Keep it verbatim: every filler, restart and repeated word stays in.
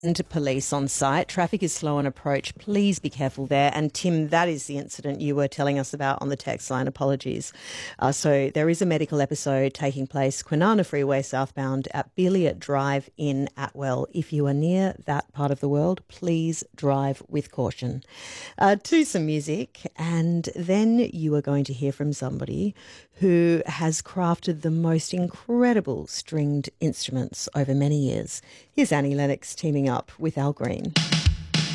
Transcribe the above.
And police on site. Traffic is slow on approach. Please be careful there. And Tim, that is the incident you were telling us about on the text line. Apologies. Uh, so there is a medical episode taking place Kwinana Freeway southbound at Bealiot Drive in Atwell. If you are near that part of the world, please drive with caution. Uh, to some music, and then you are going to hear from somebody who has crafted the most incredible stringed instruments over many years. Here's Annie Lennox teaming up with Al Green.